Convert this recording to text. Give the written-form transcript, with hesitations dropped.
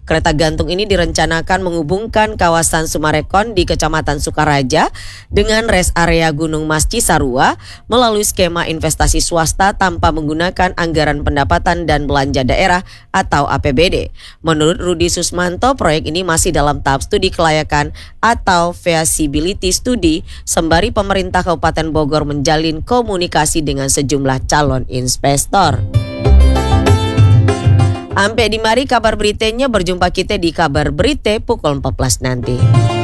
Kereta gantung ini direncanakan menghubungkan kawasan Sumarekon di Kecamatan Sukaraja dengan rest area Gunung Mas Cisarua melalui skema investasi swasta tanpa menggunakan anggaran pendapatan dan belanja daerah atau APBD. Menurut Rudi Susmanto, proyek ini masih dalam tahap studi kelayakan atau feasibility study sembari pemerintah Kabupaten Bogor menjalin komunikasi dengan sejumlah calon investor. Ampe di mari kabar beritanya, berjumpa kita di kabar berita pukul 14 nanti.